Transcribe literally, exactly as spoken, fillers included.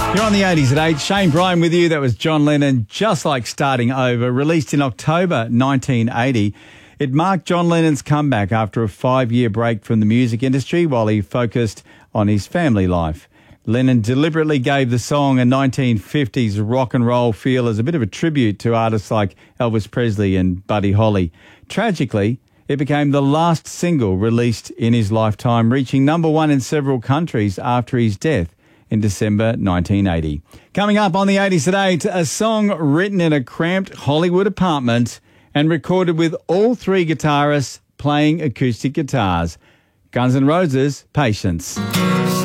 You're on the eighties at eight. Shane Bryan with you. That was John Lennon, Just Like Starting Over, released in October nineteen eighty. It marked John Lennon's comeback after a five-year break from the music industry while he focused on his family life. Lennon deliberately gave the song a nineteen fifties rock and roll feel as a bit of a tribute to artists like Elvis Presley and Buddy Holly. Tragically, it became the last single released in his lifetime, reaching number one in several countries after his death in December nineteen eighty. Coming up on the eighties at eight, a song written in a cramped Hollywood apartment and recorded with all three guitarists playing acoustic guitars. Guns N' Roses, Patience.